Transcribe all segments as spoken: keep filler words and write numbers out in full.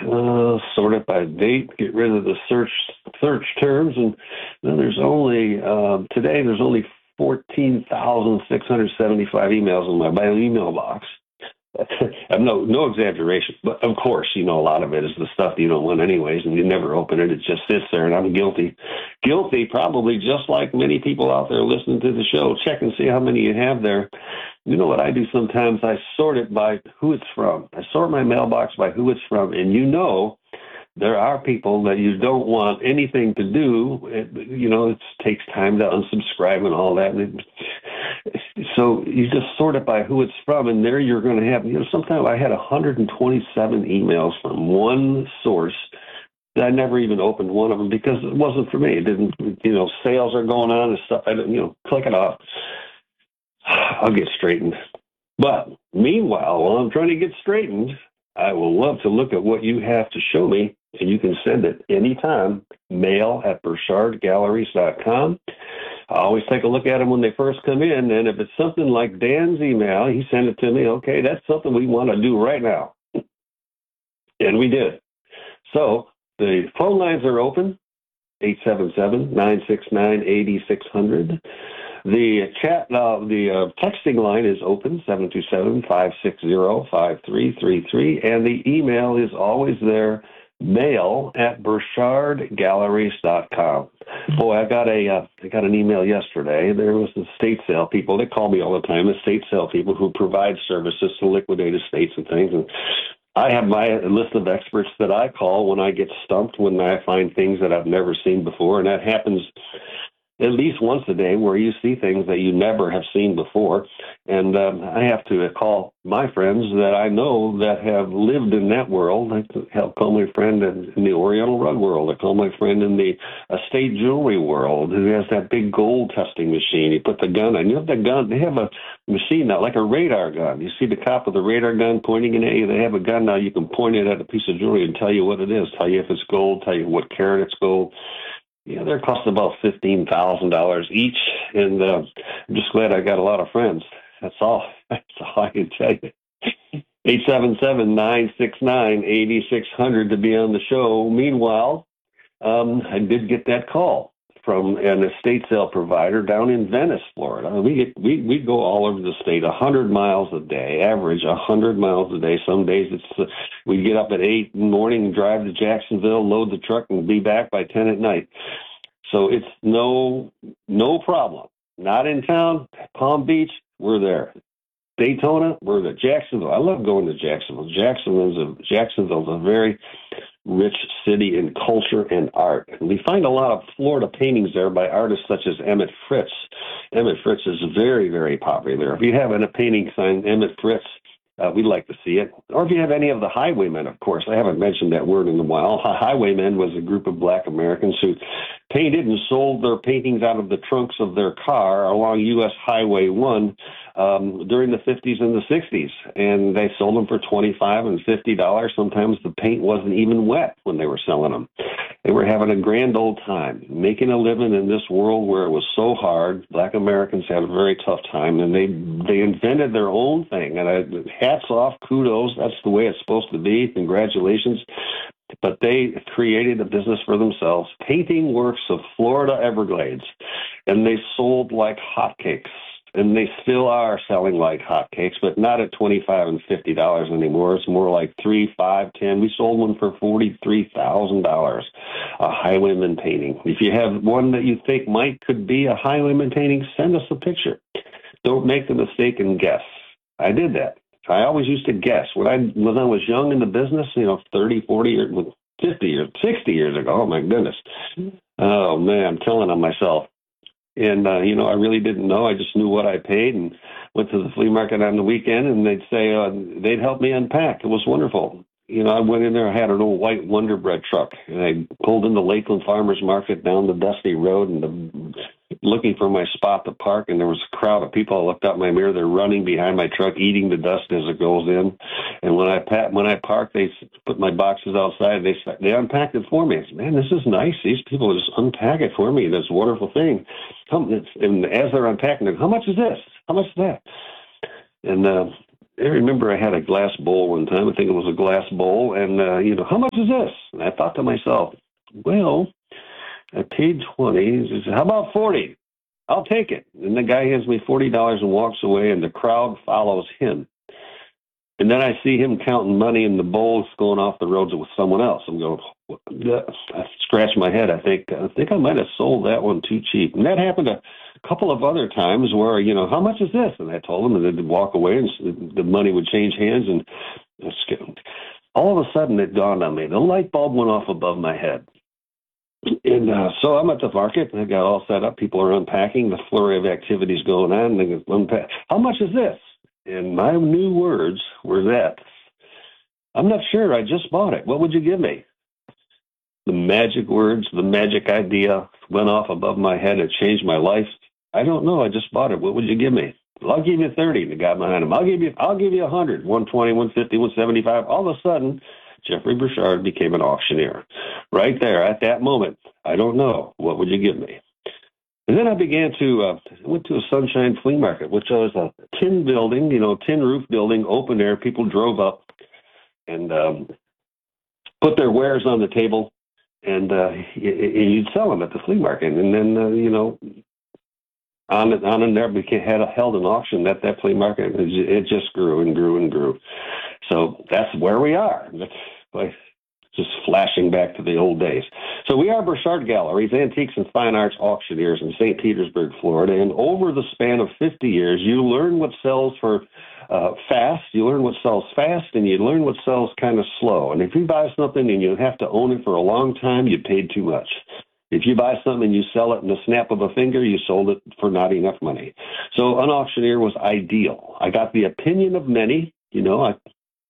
uh, sort it by date, get rid of the search search terms, and then there's only uh, today there's only fourteen thousand six hundred seventy-five emails in my bio email box. I'm no no exaggeration, but of course, you know, a lot of it is the stuff you don't want anyways, and you never open it. It just sits there, and I'm guilty. Guilty, probably just like many people out there listening to the show. Check and see how many you have there. You know what I do sometimes? I sort it by who it's from. I sort my mailbox by who it's from, and you know, there are people that you don't want anything to do. It, you know, it takes time to unsubscribe and all that. And it, so you just sort it by who it's from, and there you're going to have, you know, sometimes I had one hundred twenty-seven emails from one source. I never even opened one of them because it wasn't for me. It didn't, you know, sales are going on and stuff. I didn't, you know, click it off. I'll get straightened. But meanwhile, while I'm trying to get straightened, I will love to look at what you have to show me, and you can send it anytime, mail at burchard galleries dot com. I always take a look at them when they first come in, and if it's something like Dan's email, he sent it to me, okay, that's something we want to do right now. And we did. So the phone lines are open, eight seven seven, nine six nine, eight six zero zero. The chat, uh, the uh, texting line is open, seven two seven, five six zero, five three three three, and the email is always there, mail at burchard galleries dot com. Boy, I got a, uh, I got an email yesterday. There was the estate sale people. They call me all the time, estate sale people who provide services to liquidate estates and things. And I have my list of experts that I call when I get stumped, when I find things that I've never seen before, and that happens at least once a day, where you see things that you never have seen before. And um, I have to call my friends that I know that have lived in that world. I help call my friend in, in the Oriental rug world. I call my friend in the estate jewelry world who has that big gold testing machine. You put the gun on. You have the gun. They have a machine now, like a radar gun. You see the cop with the radar gun pointing at you. They have a gun now. You can point it at a piece of jewelry and tell you what it is, tell you if it's gold, tell you what carat it's gold. Yeah, they're costing about fifteen thousand dollars each, and uh, I'm just glad I got a lot of friends. That's all. That's all I can tell you. eight seven seven, nine six nine, eight six zero zero to be on the show. Meanwhile, um, I did get that call from an estate sale provider down in Venice, Florida. We get, we we go all over the state, one hundred miles a day, average one hundred miles a day. Some days it's uh, we get up at eight in the morning and drive to Jacksonville, load the truck, and be back by ten at night. So it's no no problem. Not in town, Palm Beach, we're there. Daytona, we're there. Jacksonville, I love going to Jacksonville. Jacksonville's a, Jacksonville's a very rich city in culture and art. And we find a lot of Florida paintings there by artists such as Emmett Fritz. Emmett Fritz is very, very popular. If you have a painting signed Emmett Fritz, uh, we'd like to see it. Or if you have any of the highwaymen, of course. I haven't mentioned that word in a while. Highwaymen was a group of black Americans who painted and sold their paintings out of the trunks of their car along U S Highway one um, during the fifties and the sixties. And they sold them for twenty-five dollars and fifty dollars. Sometimes the paint wasn't even wet when they were selling them. They were having a grand old time, making a living in this world where it was so hard. Black Americans had a very tough time, and they they invented their own thing. And I, hats off, kudos. That's the way it's supposed to be. Congratulations. But they created a business for themselves, painting works of Florida Everglades, and they sold like hotcakes. And they still are selling like hotcakes, but not at twenty-five dollars and fifty dollars anymore. It's more like three, five, ten. We sold one for forty-three thousand dollars, a Highwayman painting. If you have one that you think might could be a Highwayman painting, send us a picture. Don't make the mistake and guess. I did that. I always used to guess. When I when I was young in the business, you know, thirty, forty, or fifty years, sixty years ago, oh my goodness. Oh man, I'm telling on myself. And, uh, you know, I really didn't know. I just knew what I paid and went to the flea market on the weekend, and they'd say uh, they'd help me unpack. It was wonderful. You know, I went in there, I had an old white Wonder Bread truck, and I pulled into Lakeland Farmers Market down the dusty road and the, looking for my spot to park, and there was a crowd of people. I looked out my mirror. They're running behind my truck, eating the dust as it goes in. And when I pat, when I parked, they put my boxes outside. They they unpacked it for me. I said, man, this is nice. These people just unpack it for me. That's a wonderful thing. And as they're unpacking it, how much is this? How much is that? And uh, I remember I had a glass bowl one time. I think it was a glass bowl. And, uh, you know, how much is this? And I thought to myself, well, I paid twenty. He said, how about forty? I'll take it. And the guy hands me forty dollars and walks away, and the crowd follows him. And then I see him counting money in the bowls going off the roads with someone else. I'm going, I scratch my head. I think I think I might have sold that one too cheap. And that happened a couple of other times where, you know, how much is this? And I told them, and they'd walk away, and the money would change hands. And all of a sudden, it dawned on me. The light bulb went off above my head. And uh, so I'm at the market, and I got all set up. People are unpacking. The flurry of activities going on. And they go, unpack. How much is this? And my new words were that. I'm not sure. I just bought it. What would you give me? The magic words, the magic idea went off above my head. It changed my life. I don't know. I just bought it. What would you give me? Well, I'll give you thirty. The guy behind him. I'll give you. I'll give you a hundred. One twenty. One fifty. One seventy-five. All of a sudden, Jeffrey Burchard became an auctioneer. Right there at that moment. I don't know. What would you give me? And then I began to, uh, I went to a Sunshine Flea Market, which was a tin building, you know, tin roof building, open air. People drove up and um, put their wares on the table, and uh, you'd sell them at the flea market. And then, uh, you know, on and on and there became, had a, held an auction at that flea market. It just grew and grew and grew. So that's where we are. That's like, just flashing back to the old days. So we are Burchard Galleries, Antiques and Fine Arts Auctioneers in Saint Petersburg, Florida. And over the span of fifty years, you learn what sells for uh, fast, you learn what sells fast, and you learn what sells kind of slow. And if you buy something and you have to own it for a long time, you paid too much. If you buy something and you sell it in the snap of a finger, you sold it for not enough money. So an auctioneer was ideal. I got the opinion of many. You know, I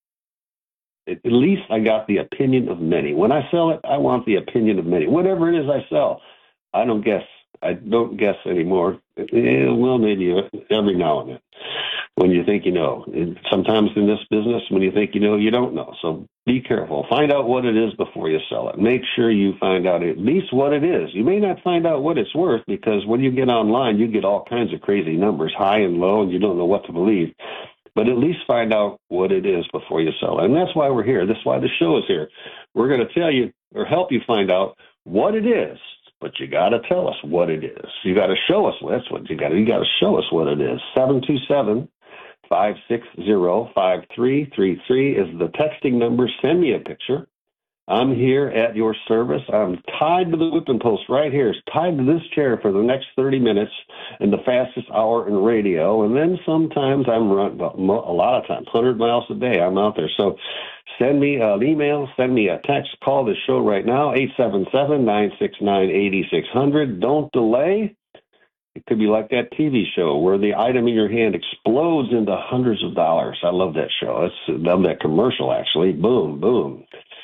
At least I got the opinion of many. When I sell it, I want the opinion of many. Whatever it is I sell, I don't guess. I don't guess anymore. Well, maybe every now and then when you think you know. And sometimes in this business, when you think you know, you don't know. So be careful. Find out what it is before you sell it. Make sure you find out at least what it is. You may not find out what it's worth, because when you get online, you get all kinds of crazy numbers, high and low, and you don't know what to believe. But at least find out what it is before you sell it. And that's why we're here. That's why the show is here. We're going to tell you or help you find out what it is. But you got to tell us what it is. You got to show us. That's what you got to. You got to show us what it is. seven two seven, five six zero, five three three three is the texting number. Send me a picture. I'm here at your service. I'm tied to the whipping post right here. It's tied to this chair for the next thirty minutes in the fastest hour in radio. And then sometimes I'm run, well, a lot of times, one hundred miles a day, I'm out there. So send me an email, send me a text, call the show right now, eight seven seven, nine six nine, eight six zero zero. Don't delay. It could be like that T V show where the item in your hand explodes into hundreds of dollars. I love that show. I love that commercial, actually. Boom, boom.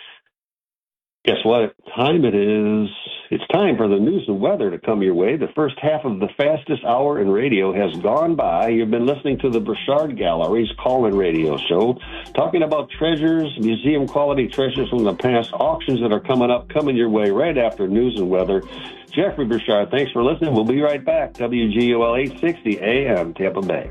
Guess what time it is? It's time for the news and weather to come your way. The first half of the fastest hour in radio has gone by. You've been listening to the Burchard Galleries call-in radio show, talking about treasures, museum-quality treasures from the past, auctions that are coming up, coming your way right after news and weather. Jeffrey Burchard, thanks for listening. We'll be right back. W G O L eight sixty A M, Tampa Bay.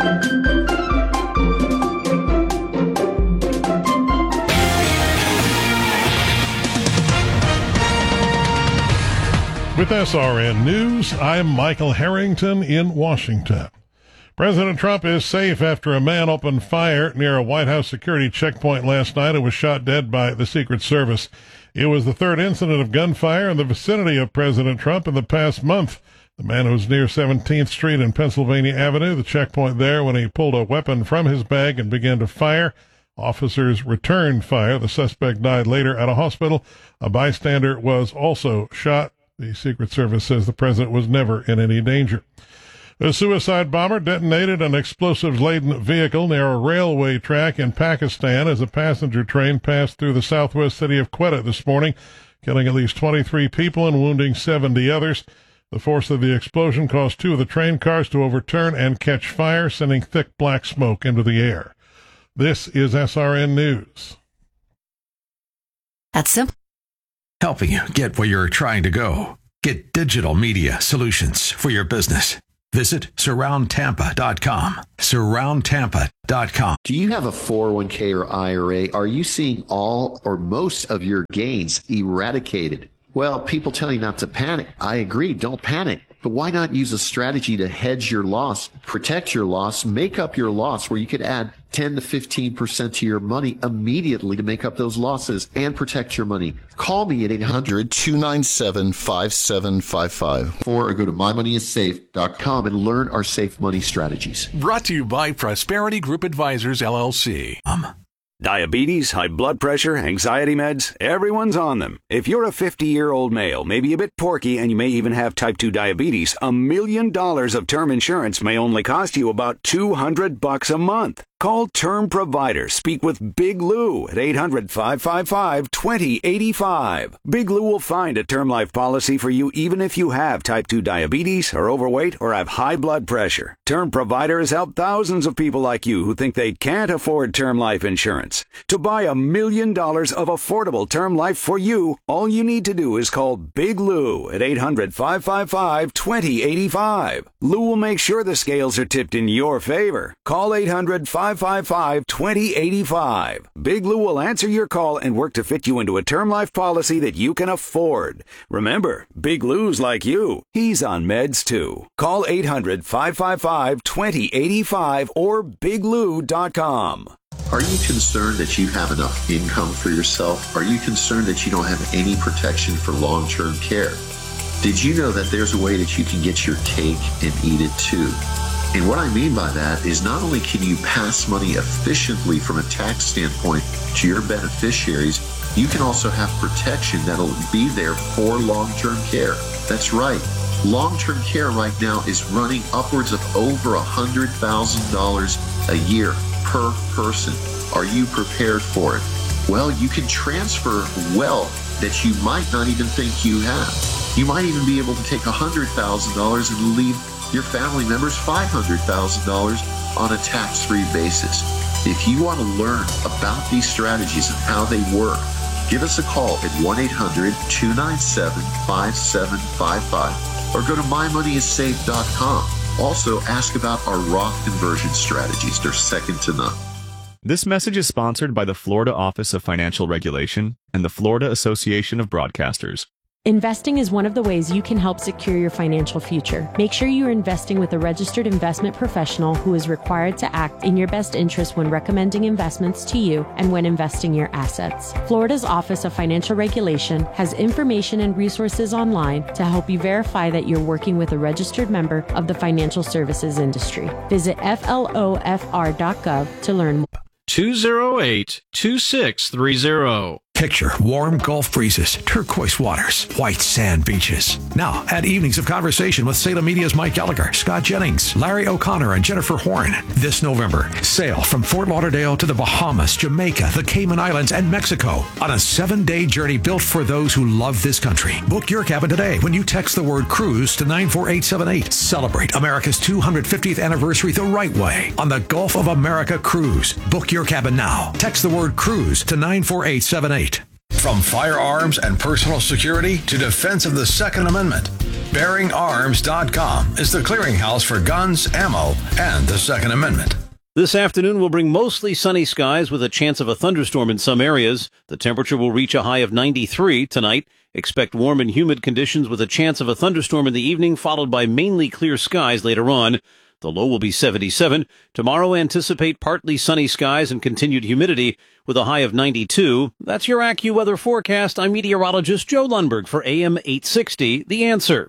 With S R N News, I'm Michael Harrington in Washington. President Trump is safe after a man opened fire near a White House security checkpoint last night and was shot dead by the Secret Service. It was the third incident of gunfire in the vicinity of President Trump in the past month. The man was near seventeenth Street and Pennsylvania Avenue, the checkpoint there, when he pulled a weapon from his bag and began to fire. Officers returned fire. The suspect died later at a hospital. A bystander was also shot. The Secret Service says the president was never in any danger. A suicide bomber detonated an explosives-laden vehicle near a railway track in Pakistan as a passenger train passed through the southwest city of Quetta this morning, killing at least twenty-three people and wounding seventy others. The force of the explosion caused two of the train cars to overturn and catch fire, sending thick black smoke into the air. This is S R N News. That's simple. Helping you get where you're trying to go. Get digital media solutions for your business. Visit surround tampa dot com. surround tampa dot com. Do you have a four oh one k or I R A? Are you seeing all or most of your gains eradicated? Well, people tell you not to panic. I agree, don't panic. But why not use a strategy to hedge your loss, protect your loss, make up your loss, where you could add ten to fifteen percent to your money immediately to make up those losses and protect your money? Call me at eight hundred, two nine seven, five seven five five or go to my money is safe dot com and learn our safe money strategies. Brought to you by Prosperity Group Advisors, L L C. Um. Diabetes, high blood pressure, anxiety meds, everyone's on them. If you're a fifty-year-old male, maybe a bit porky, and you may even have type two diabetes, a million dollars of term insurance may only cost you about two hundred bucks a month. Call Term Provider. Speak with Big Lou at eight hundred, five five five, two oh eight five. Big Lou will find a term life policy for you even if you have type two diabetes, are overweight, or have high blood pressure. Term Provider has helped thousands of people like you who think they can't afford term life insurance. To buy a million dollars of affordable term life for you, all you need to do is call Big Lou at eight hundred, five five five, two oh eight five. Lou will make sure the scales are tipped in your favor. Call eight hundred, five five five, two oh eight five. Big Lou will answer your call and work to fit you into a term life policy that you can afford. Remember, Big Lou's like you. He's on meds too. Call eight hundred, five five five, two oh eight five or big lou dot com. Are you concerned that you have enough income for yourself? Are you concerned that you don't have any protection for long-term care? Did you know that there's a way that you can get your cake and eat it too? And what I mean by that is not only can you pass money efficiently from a tax standpoint to your beneficiaries, you can also have protection that'll be there for long-term care. That's right. Long-term care right now is running upwards of over one hundred thousand dollars a year per person. Are you prepared for it? Well, you can transfer wealth that you might not even think you have. You might even be able to take one hundred thousand dollars and leave your family members five hundred thousand dollars on a tax-free basis. If you want to learn about these strategies and how they work, give us a call at one eight hundred, two nine seven, five seven five five or go to my money is safe dot com. Also, ask about our Roth conversion strategies. They're second to none. This message is sponsored by the Florida Office of Financial Regulation and the Florida Association of Broadcasters. Investing is one of the ways you can help secure your financial future. Make sure you are investing with a registered investment professional who is required to act in your best interest when recommending investments to you and when investing your assets. Florida's Office of Financial Regulation has information and resources online to help you verify that you're working with a registered member of the financial services industry. Visit F L O F R dot gov to learn more. two oh eight, two six three oh. Picture warm Gulf breezes, turquoise waters, white sand beaches. Now, add evenings of conversation with Salem Media's Mike Gallagher, Scott Jennings, Larry O'Connor, and Jennifer Horn. This November, sail from Fort Lauderdale to the Bahamas, Jamaica, the Cayman Islands, and Mexico on a seven-day journey built for those who love this country. Book your cabin today when you text the word cruise to nine four eight seven eight. Celebrate America's two hundred fiftieth anniversary the right way on the Gulf of America Cruise. Book your cabin now. Text the word cruise to nine four eight seven eight. From firearms and personal security to defense of the Second Amendment, bearing arms dot com is the clearinghouse for guns, ammo, and the Second Amendment. This afternoon will bring mostly sunny skies with a chance of a thunderstorm in some areas. The temperature will reach a high of ninety-three tonight. Expect warm and humid conditions with a chance of a thunderstorm in the evening, followed by mainly clear skies later on. The low will be seventy-seven. Tomorrow, anticipate partly sunny skies and continued humidity with a high of ninety-two. That's your AccuWeather forecast. I'm meteorologist Joe Lundberg for A M eight sixty, The Answer.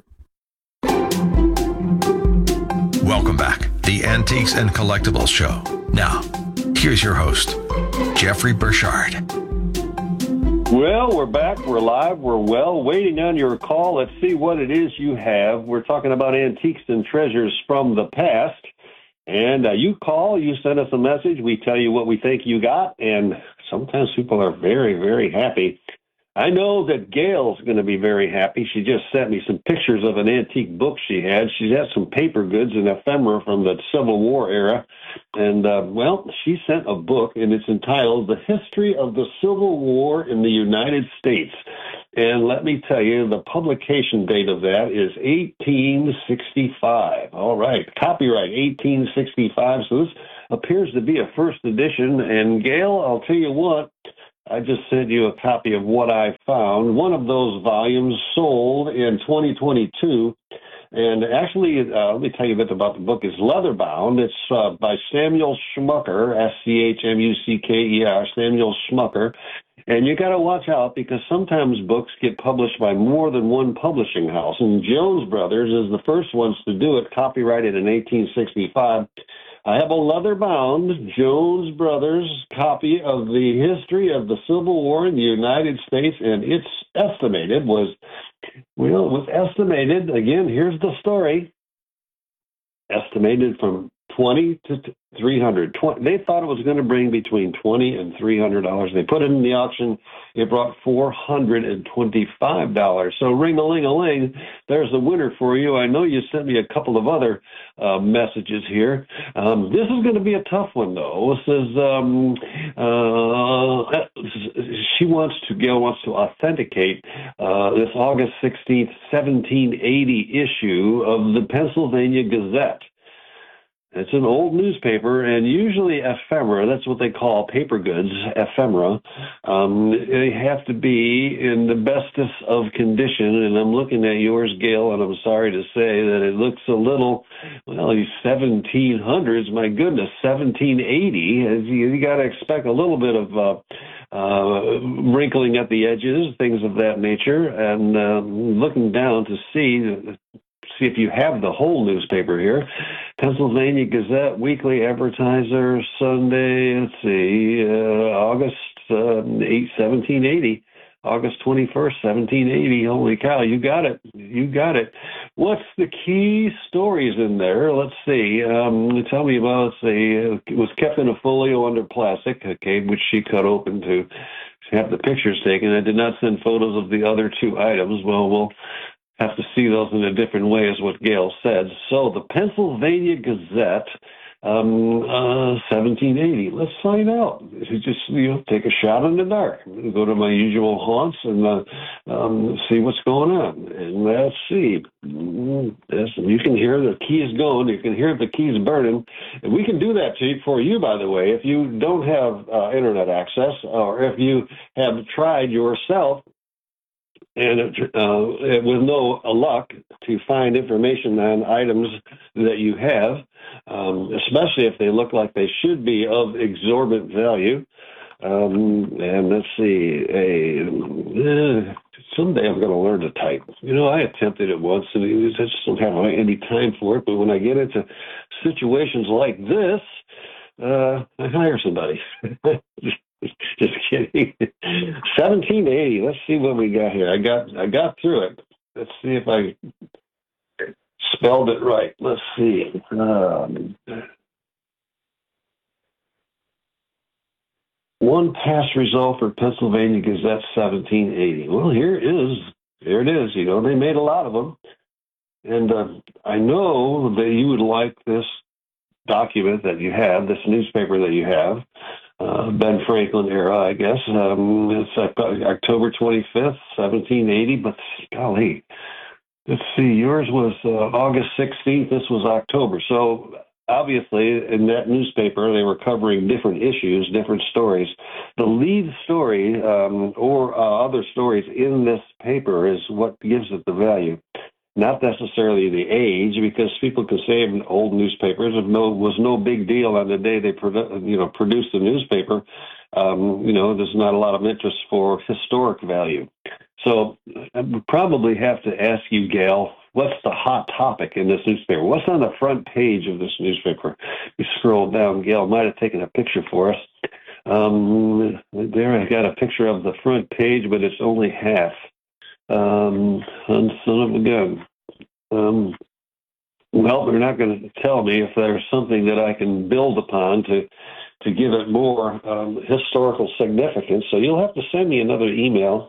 Welcome back. The Antiques and Collectibles Show. Now, here's your host, Jeffrey Burchard. Well, we're back. We're live. We're well. Waiting on your call. Let's see what it is you have. We're talking about antiques and treasures from the past. And uh, you call, you send us a message. We tell you what we think you got. And sometimes people are very, very happy. I know that Gail's going to be very happy. She just sent me some pictures of an antique book she had. She has some paper goods and ephemera from the Civil War era. And, uh, well, she sent a book, and it's entitled The History of the Civil War in the United States. And let me tell you, the publication date of that is eighteen sixty-five. All right, copyright eighteen sixty-five. So this appears to be a first edition. And Gail, I'll tell you what, I just sent you a copy of what I found. One of those volumes sold in twenty twenty-two. And actually, uh, let me tell you a bit about the book. It's leather-bound. It's uh, by Samuel Schmucker, S C H M U C K E R, Samuel Schmucker. And you got to watch out because sometimes books get published by more than one publishing house. And Jones Brothers is the first ones to do it, copyrighted in eighteen sixty-five. I have a leather-bound Jones Brothers copy of the history of the Civil War in the United States, and it's estimated was, well, it was estimated, again, here's the story, estimated from twenty to three hundred. twenty, they thought it was going to bring between twenty and three hundred dollars. They put it in the auction. It brought four hundred twenty-five dollars. So ring-a-ling-a-ling, there's the winner for you. I know you sent me a couple of other uh, messages here. Um, this is going to be a tough one, though. This is, um, uh, she wants to, Gail wants to authenticate uh, this August sixteenth, seventeen eighty issue of the Pennsylvania Gazette. It's an old newspaper, and usually ephemera, that's what they call paper goods, ephemera. Um, they have to be in the bestest of condition, and I'm looking at yours, Gail, and I'm sorry to say that it looks a little, well, these seventeen hundreds, my goodness, seventeen eighty. You, you got to expect a little bit of uh, uh, wrinkling at the edges, things of that nature, and uh, looking down to see... See if you have the whole newspaper here. Pennsylvania Gazette, Weekly Advertiser, Sunday, let's see, uh, August uh, eighth, seventeen eighty, August twenty-first, seventeen eighty. Holy cow, you got it. You got it. What's the key stories in there? Let's see. Um, tell me about, let's see, it was kept in a folio under plastic, okay, which she cut open to have the pictures taken. I did not send photos of the other two items. Well, we'll have to see those in a different way, is what Gail said. So the Pennsylvania Gazette, um, uh, seventeen eighty. Let's find out. You just, you know, take a shot in the dark. Go to my usual haunts and uh, um, see what's going on. And let's see. Yes, you can hear the keys going. You can hear the keys burning. And we can do that to you, for you, by the way, if you don't have uh, internet access, or if you have tried yourself and uh, with no luck to find information on items that you have, um, especially if they look like they should be of exorbitant value. Um, and let's see, a, uh, someday I'm going to learn to type. You know, I attempted it once, and I just don't have any time for it. But when I get into situations like this, uh, I hire somebody. Just kidding. seventeen eighty. Let's see what we got here. I got I got through it. Let's see if I spelled it right. Let's see. Um, one pass result for Pennsylvania Gazette seventeen eighty. Well, here it is. There it is. You know, they made a lot of them. And uh, I know that you would like this document that you have, this newspaper that you have. Uh, Ben Franklin era, I guess. Um, it's uh, October twenty-fifth, seventeen eighty, but golly, let's see, yours was uh, August sixteenth, this was October. So obviously in that newspaper, they were covering different issues, different stories. The lead story um, or uh, other stories in this paper is what gives it the value. Not necessarily the age, because people can say in old newspapers it no, was no big deal on the day they produ- you know, produced the newspaper. Um, you know, there's not a lot of interest for historic value. So I would probably have to ask you, Gail, what's the hot topic in this newspaper? What's on the front page of this newspaper? You scroll down. Gail might have taken a picture for us. Um, there I got a picture of the front page, but it's only half. Um, son of a gun. Um, well, they're not going to tell me if there's something that I can build upon to to give it more um, historical significance. So you'll have to send me another email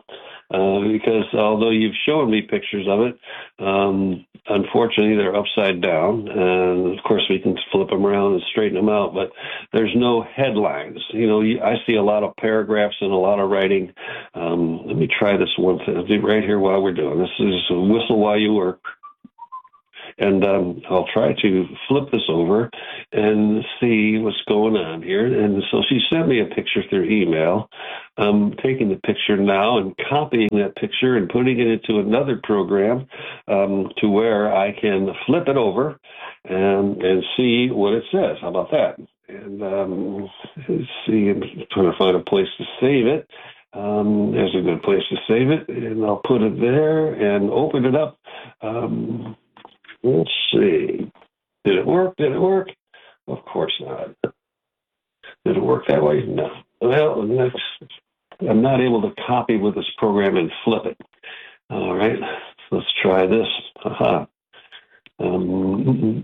uh, because although you've shown me pictures of it, um, unfortunately they're upside down, and of course we can flip them around and straighten them out, but there's no headlines. You know, I see a lot of paragraphs and a lot of writing. Um, let me try this one thing. I'll do right here while we're doing this. This is a whistle while you work. And um, I'll try to flip this over and see what's going on here. And so she sent me a picture through email. I'm taking the picture now and copying that picture and putting it into another program um, to where I can flip it over and, and see what it says. How about that? And um, let's see, I'm trying to find a place to save it. Um, there's a good place to save it. And I'll put it there and open it up. Um, Let's see. Did it work? Did it work? Of course not. Did it work that way? No. Well, next, I'm not able to copy with this program and flip it. All right. Let's try this. Aha. Um,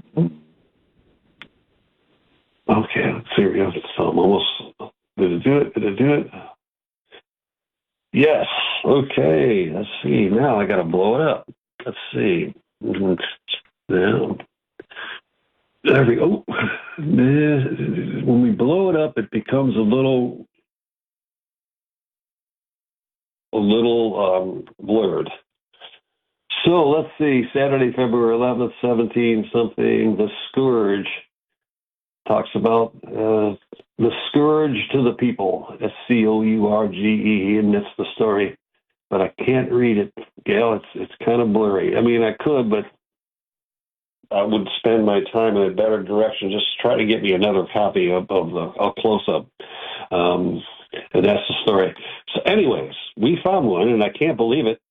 okay. Let's see. Here we go. So I'm almost. Did it do it? Did it do it? Yes. Okay. Let's see. Now I got to blow it up. Let's see. Now, there we go. When we blow it up, it becomes a little, a little um, blurred. So let's see. Saturday, February eleventh, seventeen something. The Scourge talks about uh, the scourge to the people. S C O U R G E, and that's the story. But I can't read it, Gail. It's it's kind of blurry. I mean, I could, but I would spend my time in a better direction. Just try to get me another copy of, of the a close-up. Um, and that's the story. So anyways, we found one, and I can't believe it,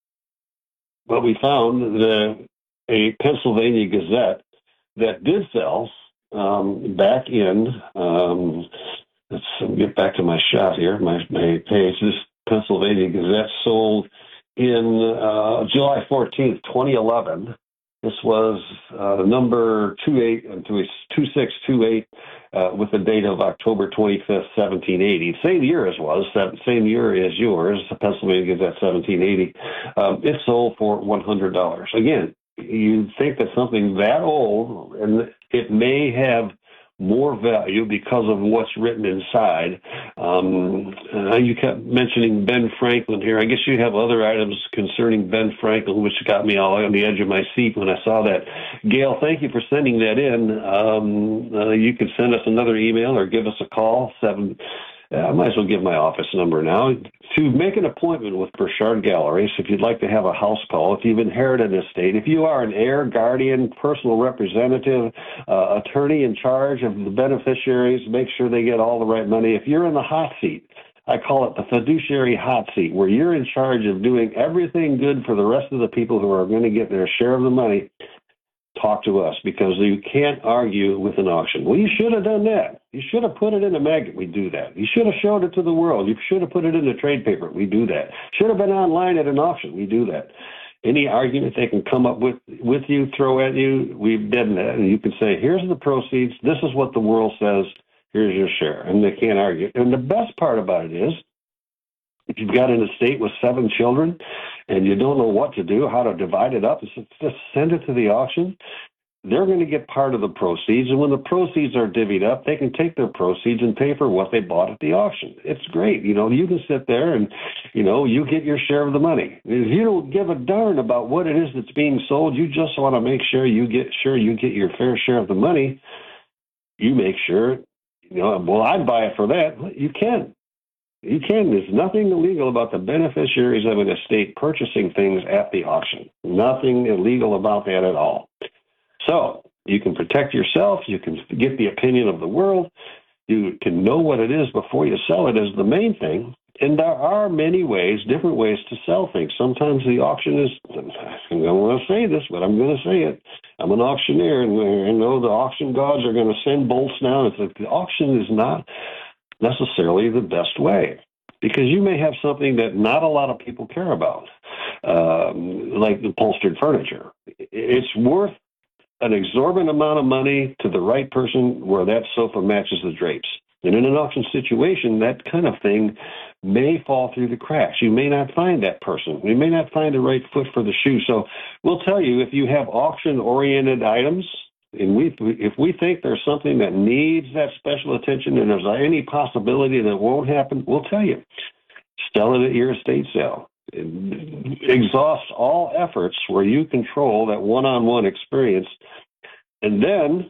but we found the, a Pennsylvania Gazette that did sell um, back in, um, let's get back to my shot here, my, my page. This Pennsylvania Gazette sold in uh, July fourteenth, twenty eleven. This was uh, number two eight two six two eight uh, with the date of October twenty-fifth, seventeen eighty. Same year as was, same year as yours, the Pennsylvania Gazette seventeen eighty. Um, it sold for one hundred dollars. Again, you'd think that something that old, and it may have more value because of what's written inside. Um, uh, you kept mentioning Ben Franklin here. I guess you have other items concerning Ben Franklin, which got me all on the edge of my seat when I saw that. Gail, thank you for sending that in. Um, uh, you can send us another email or give us a call, seven. Uh, I might as well give my office number now. To make an appointment with Burchard Galleries, if you'd like to have a house call, if you've inherited an estate, if you are an heir, guardian, personal representative, uh, attorney in charge of the beneficiaries, make sure they get all the right money. If you're in the hot seat, I call it the fiduciary hot seat, where you're in charge of doing everything good for the rest of the people who are going to get their share of the money. Talk to us, because you can't argue with an auction. Well, you should have done that. You should have put it in a magazine. We do that. You should have showed it to the world. You should have put it in a trade paper. We do that. Should have been online at an auction. We do that. Any argument they can come up with with you, throw at you, we've done that. And you can say, here's the proceeds. This is what the world says. Here's your share. And they can't argue. And the best part about it is, if you've got an estate with seven children and you don't know what to do, how to divide it up, just send it to the auction. They're going to get part of the proceeds. And when the proceeds are divvied up, they can take their proceeds and pay for what they bought at the auction. It's great. You know, you can sit there and, you know, you get your share of the money. If you don't give a darn about what it is that's being sold, you just want to make sure you get sure you get your fair share of the money. You make sure, you know, well, I'd buy it for that. You can. You can. There's nothing illegal about the beneficiaries of an estate purchasing things at the auction. Nothing illegal about that at all. So you can protect yourself. You can get the opinion of the world. You can know what it is before you sell it is the main thing. And there are many ways, different ways to sell things. Sometimes the auction is, I don't want to say this, but I'm going to say it. I'm an auctioneer, and I know the auction gods are going to send bolts now. It's like the auction is not necessarily the best way, because you may have something that not a lot of people care about, um, like upholstered furniture. It's worth an exorbitant amount of money to the right person where that sofa matches the drapes. And in an auction situation, that kind of thing may fall through the cracks. You may not find that person. You may not find the right foot for the shoe. So we'll tell you, if you have auction-oriented items, and we, if we think there's something that needs that special attention and there's any possibility that it won't happen, we'll tell you. Sell it at your estate sale. Exhaust all efforts where you control that one-on-one experience, and then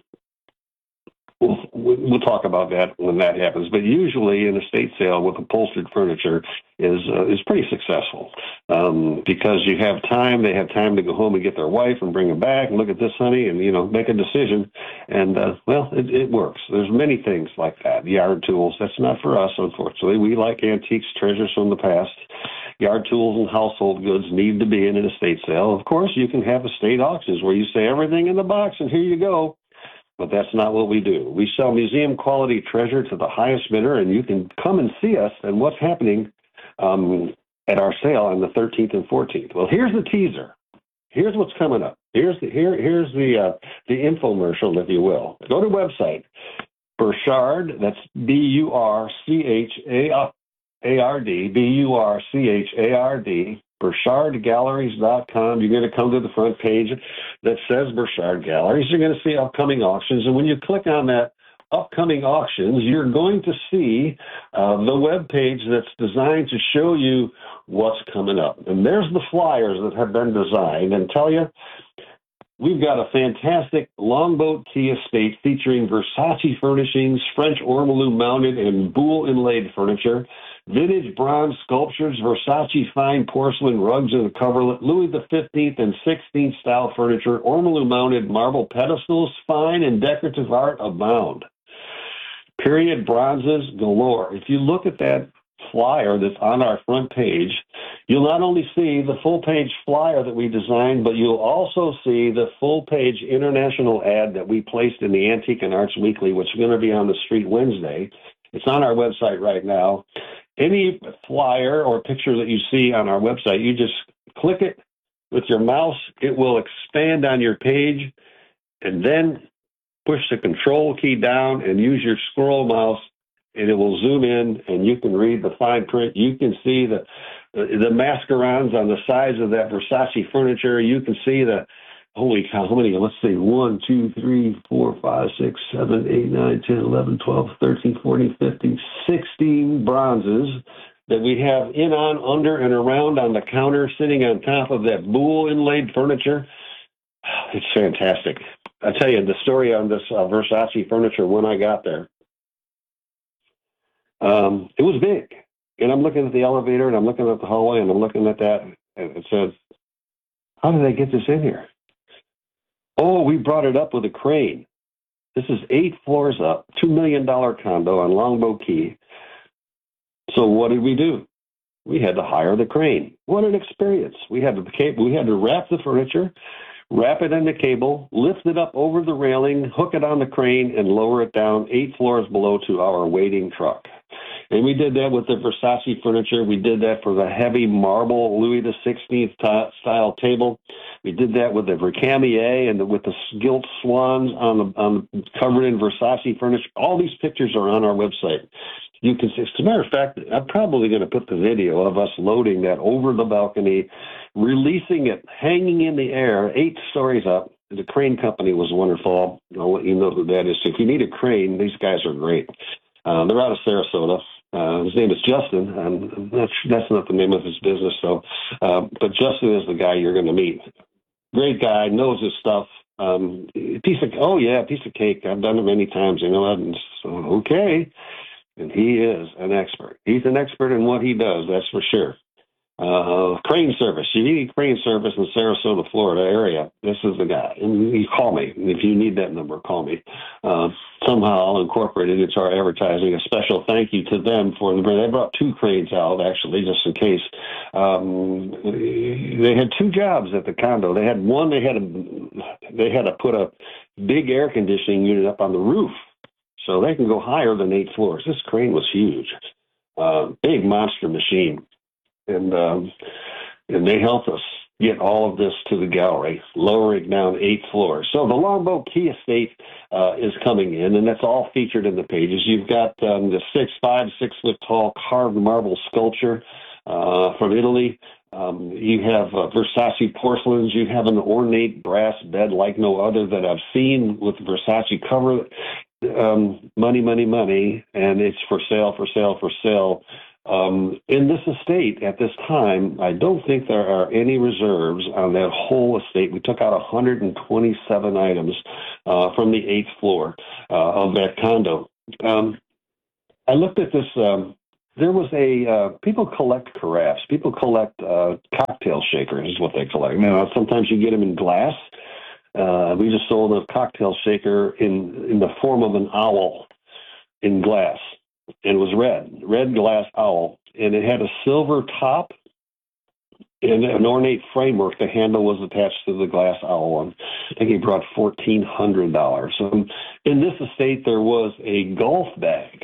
We'll, we'll talk about that when that happens. But usually an estate sale with upholstered furniture is uh, is pretty successful um, because you have time. They have time to go home and get their wife and bring them back and look at this, honey, and, you know, make a decision. And, uh, well, it, it works. There's many things like that. Yard tools, that's not for us, unfortunately. We like antiques, treasures from the past. Yard tools and household goods need to be in an estate sale. Of course, you can have estate auctions where you say everything in the box and here you go. But that's not what we do. We sell museum-quality treasure to the highest bidder, and you can come and see us and what's happening um, at our sale on the thirteenth and fourteenth. Well, here's the teaser. Here's what's coming up. Here's the here here's the uh, the infomercial, if you will. Go to the website, Burchard. That's B U R C H A R D, B U R C H A R D. Burchard Galleries dot com. You're going to come to the front page that says Burchard Galleries. You're going to see upcoming auctions. And when you click on that upcoming auctions, you're going to see uh, the web page that's designed to show you what's coming up. And there's the flyers that have been designed. And tell you, we've got a fantastic Longboat Key estate featuring Versace furnishings, French ormolu mounted and Boule inlaid furniture, vintage bronze sculptures, Versace fine porcelain rugs in the coverlet, Louis the fifteenth and sixteenth style furniture, ormolu mounted marble pedestals, fine and decorative art abound. Period bronzes galore. If you look at that flyer that's on our front page, you'll not only see the full-page flyer that we designed, but you'll also see the full-page international ad that we placed in the Antique and Arts Weekly, which is going to be on the street Wednesday. It's on our website right now. Any flyer or picture that you see on our website, you just click it with your mouse. It will expand on your page, and then push the control key down and use your scroll mouse, and it will zoom in, and you can read the fine print. You can see the the mascarons on the sides of that Versace furniture. You can see the, holy cow, how many? Let's see, one, two, three, four, five, six, seven, eight, nine, ten, eleven, twelve, thirteen, fourteen, fifteen, sixteen bronzes that we have in, on, under, and around on the counter, sitting on top of that Boule inlaid furniture. It's fantastic. I tell you, the story on this uh, Versace furniture when I got there, um, it was big. And I'm looking at the elevator, and I'm looking at the hallway, and I'm looking at that, and it says, how did they get this in here? Oh, we brought it up with a crane. This is eight floors up, two million dollars condo on Longboat Key. So what did we do? We had to hire the crane. What an experience. We had to, we had to wrap the furniture, wrap it in the cable, lift it up over the railing, hook it on the crane, and lower it down eight floors below to our waiting truck. And we did that with the Versace furniture. We did that for the heavy marble Louis the sixteenth t- style table. We did that with the Vercamier and the, with the gilt swans on the, on the covered in Versace furniture. All these pictures are on our website. You can see, as a matter of fact, I'm probably going to put the video of us loading that over the balcony, releasing it, hanging in the air, eight stories up. The crane company was wonderful. I'll let you know who that is. So if you need a crane, these guys are great. Uh, they're out of Sarasota. Uh, his name is Justin, and that's, that's not the name of his business, so, uh, but Justin is the guy you're going to meet. Great guy, knows his stuff. Um, piece of, oh yeah, piece of cake. I've done it many times, you know, and so, okay. And he is an expert. He's an expert in what he does, that's for sure. Uh, crane service. If you need crane service in Sarasota, Florida area, this is the guy. And you call me. If you need that number, call me. Uh, somehow I'll incorporate it into our advertising. A special thank you to them for the They brought two cranes out, actually, just in case. Um, they had two jobs at the condo. They had one, they had a, they had to put a big air conditioning unit up on the roof so they can go higher than eight floors. This crane was huge. Uh, big monster machine. And um, and they helped us. get all of this to the gallery, lowering down eight floors. So the Longboat Key Estate uh, is coming in, and that's all featured in the pages. You've got um, the six, five, six foot tall carved marble sculpture uh, from Italy. Um, you have uh, Versace porcelains. You have an ornate brass bed like no other that I've seen with Versace cover. Um, money, money, money, and it's for sale, for sale, for sale. Um, in this estate at this time, I don't think there are any reserves on that whole estate. We took out one hundred twenty-seven items uh, from the eighth floor uh, of that condo. Um, I looked at this. Um, there was a, uh, people collect carafes. People collect uh, cocktail shakers is what they collect. Now, sometimes you get them in glass. Uh, we just sold a cocktail shaker in, in the form of an owl in glass. It was red, red glass owl, and it had a silver top and an ornate framework. The handle was attached to the glass owl one. I think he brought fourteen hundred dollars. Um, in this estate, there was a golf bag,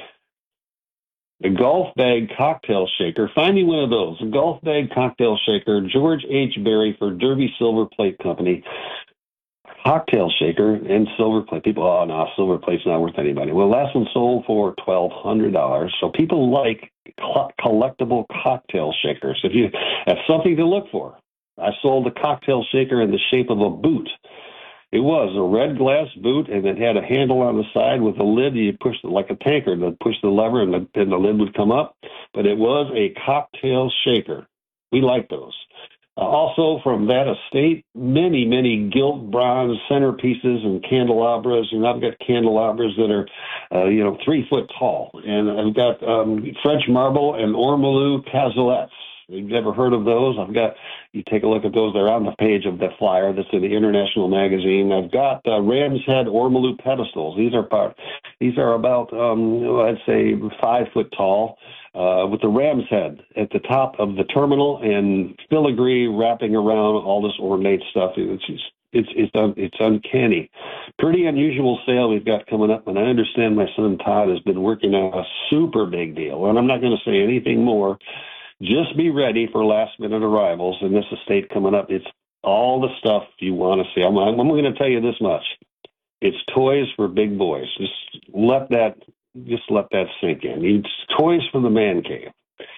a golf bag cocktail shaker. Find me one of those, a golf bag cocktail shaker, George H. Berry for Derby Silver Plate Company. Cocktail shaker and silver plate. People, oh no, silver plate's not worth anybody. Well, last one sold for twelve hundred dollars. So people like co- collectible cocktail shakers. If you have something to look for, I sold a cocktail shaker in the shape of a boot. It was a red glass boot, and it had a handle on the side with a lid. You push it like a tanker. You push the lever, and the, and the lid would come up. But it was a cocktail shaker. We like those. Uh, also from that estate, many, many gilt bronze centerpieces and candelabras. And I've got candelabras that are, uh, you know, three foot tall. And I've got um, French marble and ormolu cazolettes. You've never heard of those? I've got, you take a look at those. They're on the page of the flyer that's in the International Magazine. I've got uh, Ram's Head ormolu pedestals. These are part, these are about, um, I'd say, five foot tall. Uh, with the ram's head at the top of the terminal and filigree wrapping around all this ornate stuff. It's just, it's it's un, it's uncanny. Pretty unusual sale we've got coming up, and I understand my son Todd has been working on a super big deal. And I'm not going to say anything more. Just be ready for last minute arrivals in this estate coming up. It's all the stuff you want to see. I'm, I'm going to tell you this much. It's toys for big boys. Just let that. Just let that sink in. It's toys for the man cave.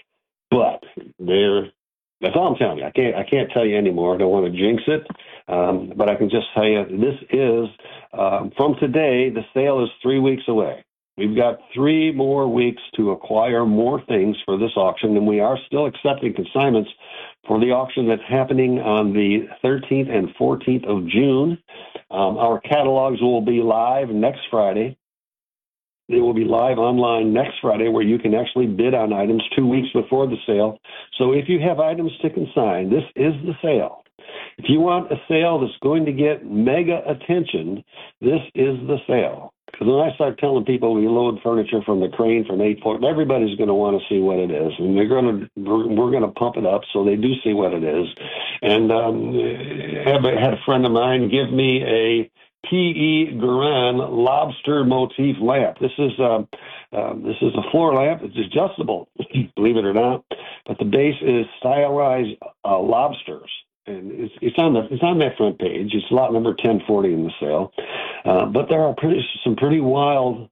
But they're, that's all I'm telling you. I can't, I can't tell you anymore. I don't want to jinx it. Um, but I can just tell you this is, um, from today, the sale is three weeks away. We've got three more weeks to acquire more things for this auction, and we are still accepting consignments for the auction that's happening on the thirteenth and fourteenth of June. Um, our catalogs will be live next Friday. They will be live online next Friday, where you can actually bid on items two weeks before the sale. So if you have items to consign, this is the sale. If you want a sale that's going to get mega attention, this is the sale. Because when I start telling people we load furniture from the crane from eight point, everybody's going to want to see what it is, and they're going to we're going to pump it up so they do see what it is. And um, I have had a friend of mine give me a P E Guerin lobster motif lamp. This is uh, uh, this is a floor lamp. It's adjustable, believe it or not. But the base is stylized uh, lobsters, and it's it's on the it's on that front page. It's lot number ten forty in the sale. Uh, but there are pretty some pretty wild,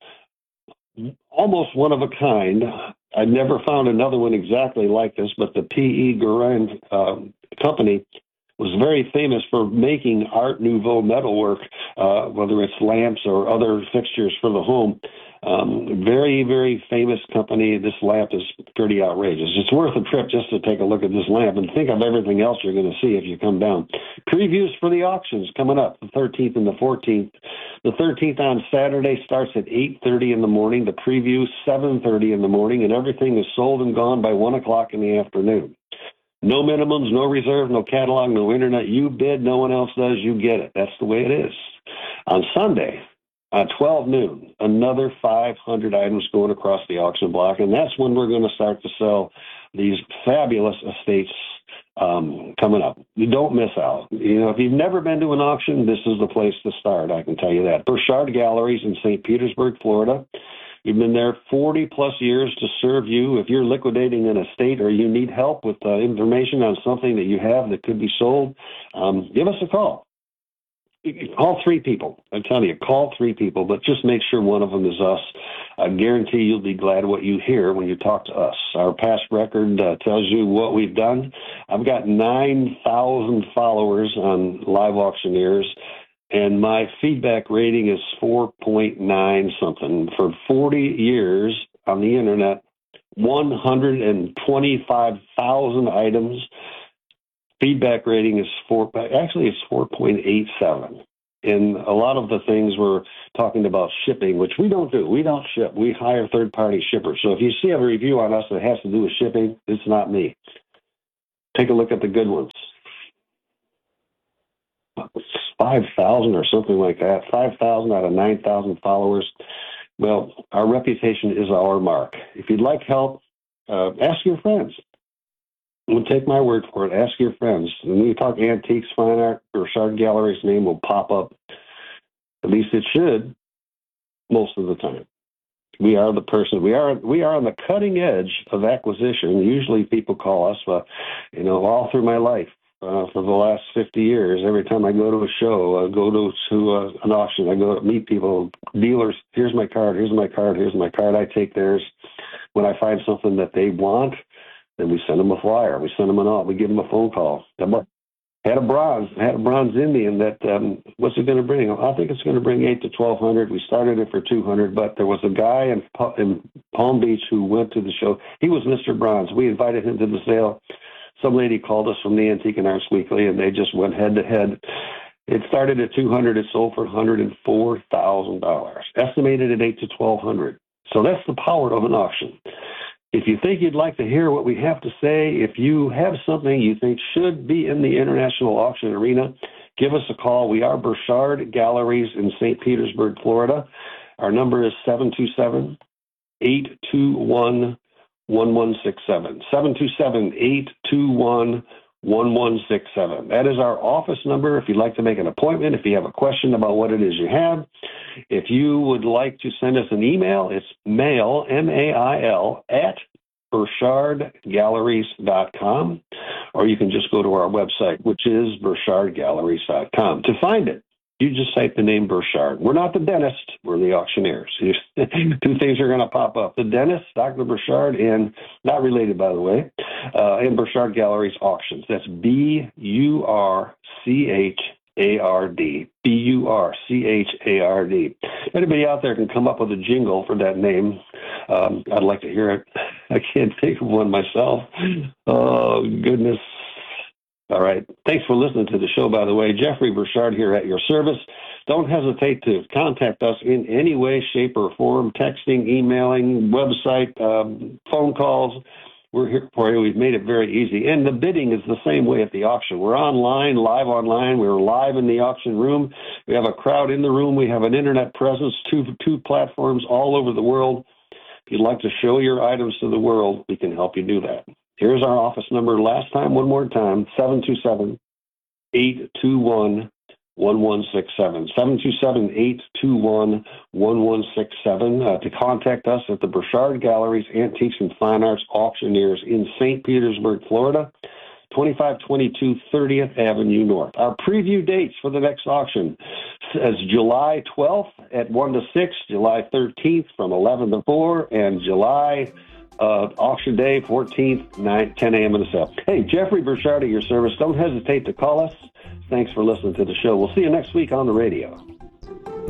almost one of a kind. I've never found another one exactly like this, but the P E Guerin uh, company was very famous for making Art Nouveau metalwork, uh, whether it's lamps or other fixtures for the home. Um, very, very famous company. This lamp is pretty outrageous. It's worth a trip just to take a look at this lamp and think of everything else you're going to see if you come down. Previews for the auctions coming up, the thirteenth and the fourteenth. The thirteenth on Saturday starts at eight thirty in the morning. The preview, seven thirty in the morning, and everything is sold and gone by one o'clock in the afternoon. No minimums, no reserve, no catalog, no internet. You bid, no one else does, you get it. That's the way it is. On Sunday, at twelve noon, another five hundred items going across the auction block, and that's when we're going to start to sell these fabulous estates um, coming up. You don't miss out. You know, if you've never been to an auction, this is the place to start, I can tell you that. Burchard Galleries in Saint Petersburg, Florida. We've been there forty plus years to serve you. If you're liquidating an estate or you need help with uh, information on something that you have that could be sold, um, give us a call. Call three people. I'm telling you, call three people, but just make sure one of them is us. I guarantee you'll be glad what you hear when you talk to us. Our past record uh, tells you what we've done. I've got nine thousand followers on Live Auctioneers, and my feedback rating is four point nine something. For forty years on the internet, one hundred twenty-five thousand items. Feedback rating is four, actually it's four point eight seven. And a lot of the things we're talking about shipping, which we don't do. We don't ship. We hire third-party shippers. So if you see a review on us that has to do with shipping, it's not me. Take a look at the good ones. five thousand or something like that. five thousand out of nine thousand followers. Well, our reputation is our mark. If you'd like help, uh, ask your friends. Well, take my word for it. Ask your friends. When you talk antiques, fine art, Burchard Gallery's name will pop up. At least it should, most of the time. We are the person. We are we are on the cutting edge of acquisition. Usually, people call us. Uh, you know, all through my life, uh, for the last fifty years, every time I go to a show, I go to to uh, an auction, I go to meet people, dealers. Here's my card. Here's my card. Here's my card. I take theirs. When I find something that they want, then we send them a flyer. We send them an out. We give them a phone call. Had a bronze, had a bronze Indian that, um, what's it going to bring? I think it's going to bring eight to twelve hundred. We started it for two hundred, but there was a guy in, in Palm Beach who went to the show. He was Mister Bronze. We invited him to the sale. Some lady called us from the Antique and Arts Weekly, and they just went head to head. It started at two hundred. It sold for one hundred four thousand dollars, estimated at eight to twelve hundred. So that's the power of an auction. If you think you'd like to hear what we have to say, if you have something you think should be in the international auction arena, give us a call. We are Burchard Galleries in Saint Petersburg, Florida. Our number is seven two seven, eight two one, one one six seven. seven two seven, eight two one, one one six seven. That is our office number if you'd like to make an appointment, if you have a question about what it is you have. If you would like to send us an email, it's mail, M A I L, at burchard galleries dot com, or you can just go to our website, which is burchard galleries dot com. To find it, you just type the name Burchard. We're not the dentist, we're the auctioneers. Two things are going to pop up. The dentist, Doctor Burchard, and not related, by the way, uh, and Burchard Galleries Auctions. That's B U R C H A R D. B U R C H A R D. Anybody out there can come up with a jingle for that name. Um, I'd like to hear it. I can't think of one myself. Oh, goodness. All right. Thanks for listening to the show, by the way. Jeffrey Burchard here at your service. Don't hesitate to contact us in any way, shape, or form, texting, emailing, website, um, phone calls. We're here for you. We've made it very easy. And the bidding is the same way at the auction. We're online, live online. We're live in the auction room. We have a crowd in the room. We have an internet presence, two, two platforms all over the world. If you'd like to show your items to the world, we can help you do that. Here's our office number last time, one more time, seven two seven, eight two one, one one six seven. seven two seven, eight two one, one one six seven. Uh, to contact us at the Burchard Galleries, Antiques and Fine Arts Auctioneers in Saint Petersburg, Florida, twenty-five twenty-two thirtieth Avenue North. Our preview dates for the next auction is July twelfth at one to six, July thirteenth from eleven to four, and July Uh, auction day, fourteenth, nine, ten a.m. in the cell. Hey, Jeffrey Burchard at your service. Don't hesitate to call us. Thanks for listening to the show. We'll see you next week on the radio.